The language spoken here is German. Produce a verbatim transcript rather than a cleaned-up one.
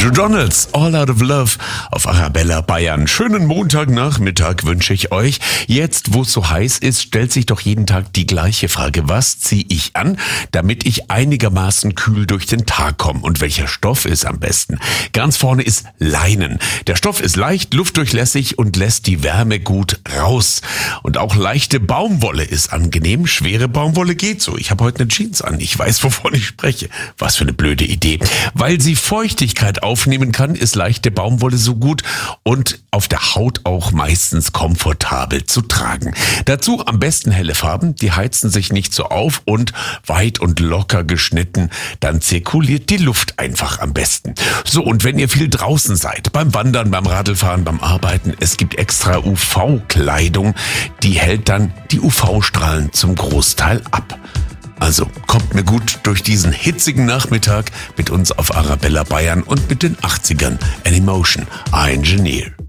Joe Donalds, All Out of Love auf Arabella Bayern. Schönen Montagnachmittag wünsche ich euch. Jetzt, wo es so heiß ist, stellt sich doch jeden Tag die gleiche Frage. Was ziehe ich an, damit ich einigermaßen kühl durch den Tag komme? Und welcher Stoff ist am besten? Ganz vorne ist Leinen. Der Stoff ist leicht, luftdurchlässig und lässt die Wärme gut raus. Und auch leichte Baumwolle ist angenehm. Schwere Baumwolle geht so. Ich habe heute eine Jeans an. Ich weiß, wovon ich spreche. Was für eine blöde Idee. Weil sie Feuchtigkeit aufnehmen kann, ist leichte Baumwolle so gut und auf der Haut auch meistens komfortabel zu tragen. Dazu am besten helle Farben, die heizen sich nicht so auf und weit und locker geschnitten, dann zirkuliert die Luft einfach am besten. So, und wenn ihr viel draußen seid, beim Wandern, beim Radlfahren, beim Arbeiten, es gibt extra U V-Kleidung, die hält dann die U V-Strahlen zum Großteil ab. Also kommt mir gut durch diesen hitzigen Nachmittag mit uns auf Arabella Bayern und mit den achtzigern An Emotion, I Engineer.